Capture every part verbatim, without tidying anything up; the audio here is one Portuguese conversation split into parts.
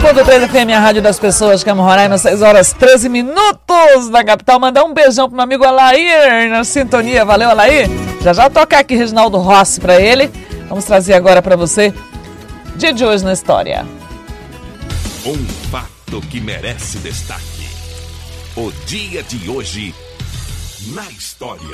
ponto três F M, a rádio das pessoas, Camo Roraima, seis horas treze minutos na capital. Mandar um beijão pro meu amigo Alair na sintonia. Valeu, Alair. Já já tocar aqui Reginaldo Rossi pra ele. Vamos trazer agora pra você dia de hoje na história. Um fato que merece destaque. O dia de hoje na história.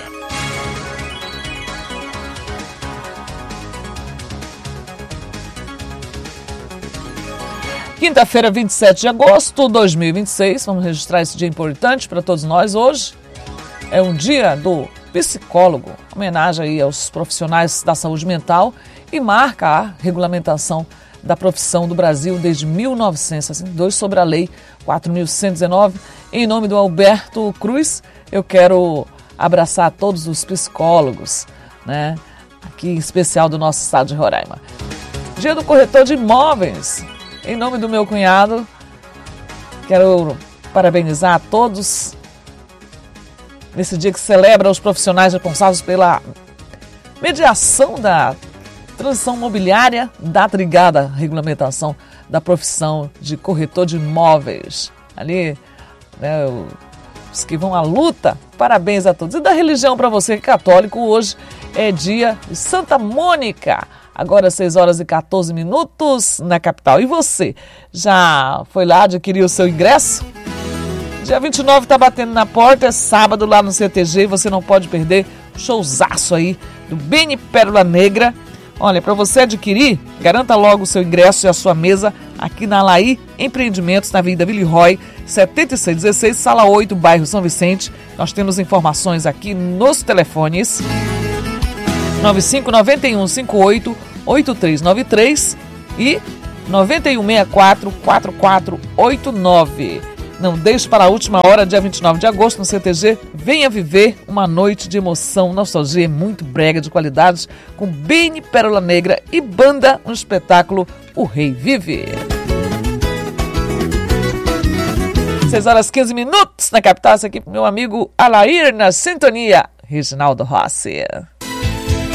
Quinta-feira, vinte e sete de agosto de dois mil e vinte e seis. Vamos registrar esse dia importante para todos nós hoje. É um dia do psicólogo. Homenagem aí aos profissionais da saúde mental e marca a regulamentação da profissão do Brasil desde mil novecentos e sessenta e dois sobre a Lei quatro mil cento e dezenove. Em nome do Alberto Cruz, eu quero abraçar todos os psicólogos, né? Aqui em especial do nosso estado de Roraima. Dia do corretor de imóveis. Em nome do meu cunhado, quero parabenizar a todos nesse dia que celebra os profissionais responsáveis pela mediação da transição imobiliária, data ligada à regulamentação da profissão de corretor de imóveis. Ali, né, os que vão à luta, parabéns a todos. E da religião para você que é católico, hoje é dia de Santa Mônica. Agora seis horas e quatorze minutos na capital. E você, já foi lá adquirir o seu ingresso? Dia vinte e nove está batendo na porta, é sábado lá no C T G, você não pode perder o showzaço aí do Beni Pérola Negra. Olha, para você adquirir, garanta logo o seu ingresso e a sua mesa aqui na Alaí Empreendimentos, na Avenida Villeroy, setenta e seis dezesseis, Sala oito, bairro São Vicente. Nós temos informações aqui nos telefones nove cinco nove um cinco oito oito três nove três e nove um seis quatro quatro quatro oito nove. Não deixe para a última hora, dia vinte e nove de agosto, no C T G. Venha viver uma noite de emoção, nostalgia muito brega de qualidades, com Beni Pérola Negra e banda, um espetáculo O Rei Vive. seis horas e quinze minutos na capital, aqui pro meu amigo Alair na sintonia, Reginaldo Rossi.